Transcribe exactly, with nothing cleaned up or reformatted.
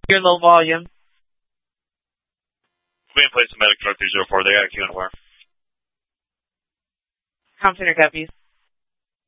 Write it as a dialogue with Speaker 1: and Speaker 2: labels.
Speaker 1: Your low volume.
Speaker 2: We in place of medic truck three zero four. They got Q and where?
Speaker 1: Com Center copies.